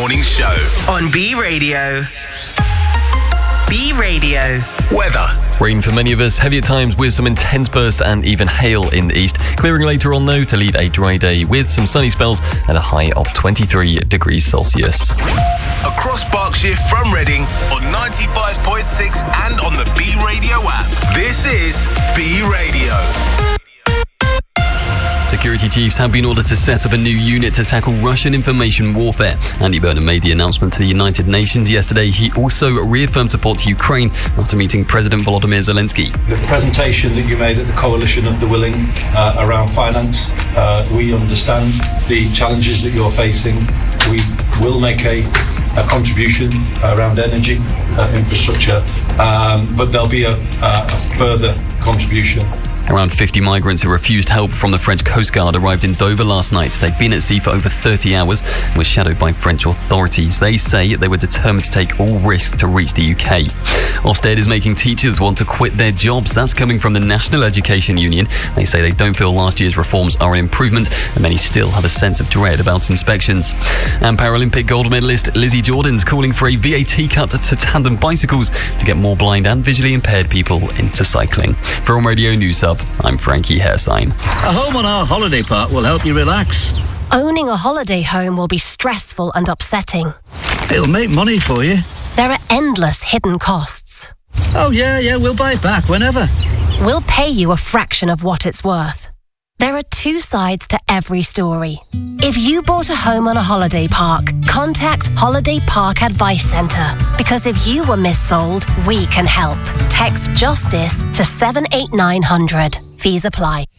morning show. On B Radio. B Radio. Weather. Rain for many of us, heavy at times with some intense bursts and even hail in the east. Clearing later on though to leave a dry day with some sunny spells and a high of 23 degrees Celsius. Across Berkshire from Reading on 95.6 and on the B Radio app. This is B Radio. Security chiefs have been ordered to set up a new unit to tackle Russian information warfare. Andy Burnham made the announcement to the United Nations yesterday. He also reaffirmed support to Ukraine after meeting President Volodymyr Zelensky. The presentation that you made at the Coalition of the Willing around finance, we understand the challenges that you're facing. We will make a contribution around energy infrastructure, but there'll be a further contribution. Around 50 migrants who refused help from the French Coast Guard arrived in Dover last night. They'd been at sea for over 30 hours and were shadowed by French authorities. They say they were determined to take all risks to reach the UK. Ofsted is making teachers want to quit their jobs. That's coming from the National Education Union. They say they don't feel last year's reforms are an improvement and many still have a sense of dread about inspections. And Paralympic gold medalist Lizzie Jordan's calling for a VAT cut to tandem bicycles to get more blind and visually impaired people into cycling. For On Radio News Hub, I'm Frankie Hairsign. A home on our holiday park will help you relax. Owning a holiday home will be stressful and upsetting. It'll make money for you. There are endless hidden costs. Oh yeah, we'll buy it back whenever. We'll pay you a fraction of what it's worth. There are two sides to every story. If you bought a home on a holiday park, contact Holiday Park Advice Centre. Because if you were missold, we can help. Text JUSTICE to 78900. Fees apply.